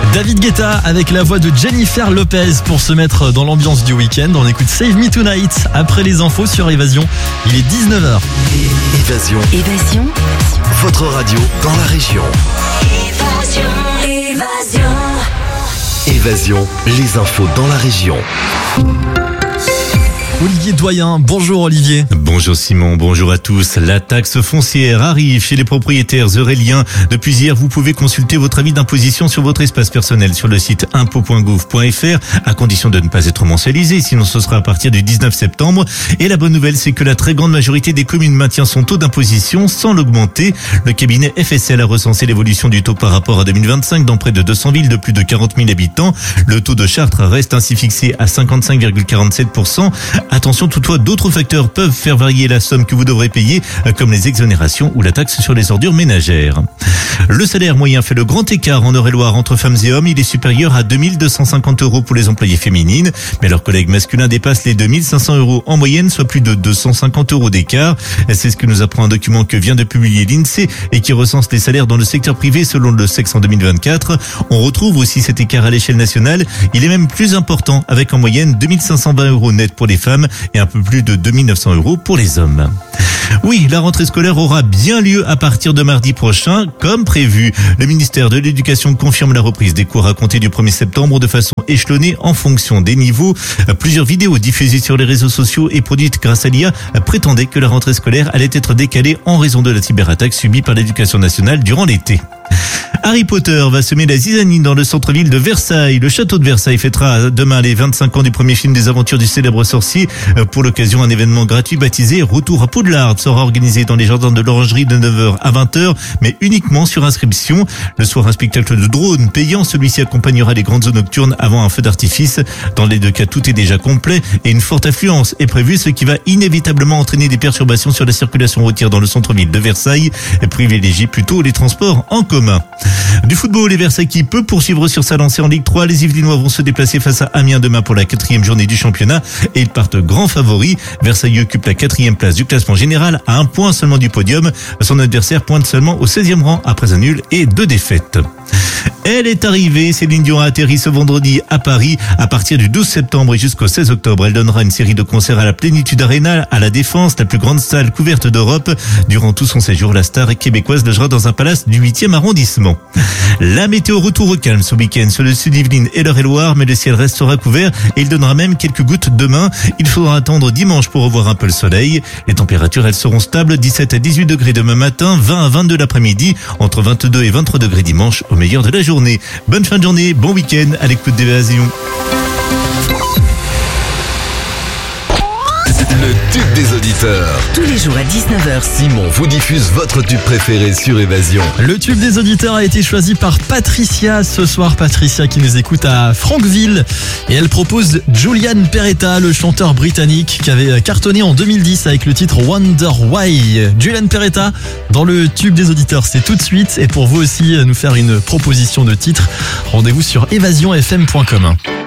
David Guetta avec la voix de Jennifer Lopez pour se mettre dans l'ambiance du week-end. On écoute Save Me Tonight après les infos sur Évasion. Il est 19h. Évasion. Votre radio dans la région. Évasion, les infos dans la région. Olivier Doyen, bonjour Olivier. Bonjour Simon, bonjour à tous. La taxe foncière arrive chez les propriétaires euréliens. Depuis hier, vous pouvez consulter votre avis d'imposition sur votre espace personnel sur le site impôts.gouv.fr, à condition de ne pas être mensualisé, sinon ce sera à partir du 19 septembre. Et la bonne nouvelle, c'est que la très grande majorité des communes maintient son taux d'imposition sans l'augmenter. Le cabinet FSL a recensé l'évolution du taux par rapport à 2025 dans près de 200 villes de plus de 40 000 habitants. Le taux de Chartres reste ainsi fixé à 55,47%. Attention toutefois, d'autres facteurs peuvent faire varier la somme que vous devrez payer, comme les exonérations ou la taxe sur les ordures ménagères. Le salaire moyen fait le grand écart en Eure-et-Loire entre femmes et hommes. Il est supérieur à 2250 € pour les employées féminines, mais leurs collègues masculins dépassent les 2500 € en moyenne, soit plus de 250 € d'écart. C'est ce que nous apprend un document que vient de publier l'INSEE et qui recense les salaires dans le secteur privé selon le sexe en 2024. On retrouve aussi cet écart à l'échelle nationale. Il est même plus important, avec en moyenne 2520 € net pour les femmes et un peu plus de 2900 € pour les hommes. Oui, la rentrée scolaire aura bien lieu à partir de mardi prochain, comme prévu. Le ministère de l'Éducation confirme la reprise des cours à compter du 1er septembre de façon échelonnée en fonction des niveaux. Plusieurs vidéos diffusées sur les réseaux sociaux et produites grâce à l'IA prétendaient que la rentrée scolaire allait être décalée en raison de la cyberattaque subie par l'Éducation nationale durant l'été. Harry Potter va semer la zizanie dans le centre-ville de Versailles. Le château de Versailles fêtera demain les 25 ans du premier film des aventures du célèbre sorcier. Pour l'occasion, un événement gratuit baptisé Retour à Poudlard sera organisé dans les jardins de l'Orangerie de 9h à 20h, mais uniquement sur inscription. Le soir, un spectacle de drone payant. Celui-ci accompagnera les grandes zones nocturnes avant un feu d'artifice. Dans les deux cas, tout est déjà complet et une forte affluence est prévue, ce qui va inévitablement entraîner des perturbations sur la circulation routière dans le centre-ville de Versailles. Privilégiez plutôt les transports en commun. Du football, les Versailles qui peut poursuivre sur sa lancée en Ligue 3. Les Yvelinois vont se déplacer face à Amiens demain pour la 4e journée du championnat et ils partent grands favoris. Versailles occupe la 4e place du classement général à 1 point seulement du podium. Son adversaire pointe seulement au 16e rang après un nul et 2 défaites. Elle est arrivée, Céline Dion a atterri ce vendredi à Paris. À partir du 12 septembre et jusqu'au 16 octobre, elle donnera une série de concerts à la Plénitude Arena, à la Défense, la plus grande salle couverte d'Europe. Durant tout son séjour, la star québécoise logera dans un palace du 8e arrondissement. La météo retour au calme ce week-end sur le sud Yvelines et l'Eure-et-Loire, mais le ciel restera couvert et il donnera même quelques gouttes demain. Il faudra attendre dimanche pour revoir un peu le soleil. Les températures, elles seront stables, 17 à 18 degrés demain matin, 20 à 22 l'après-midi, entre 22 et 23 degrés dimanche au meilleur de la journée. Bonne fin de journée, bon week-end à l'écoute d'Évasion. Le tube des auditeurs. Tous les jours à 19h. Simon vous diffuse votre tube préféré sur Évasion. Le tube des auditeurs a été choisi par Patricia ce soir. Patricia qui nous écoute à Frankville et elle propose Julian Peretta, le chanteur britannique qui avait cartonné en 2010 avec le titre Wonder Why. Julian Peretta dans le tube des auditeurs, c'est tout de suite. Et pour vous aussi nous faire une proposition de titre, rendez-vous sur évasionfm.com.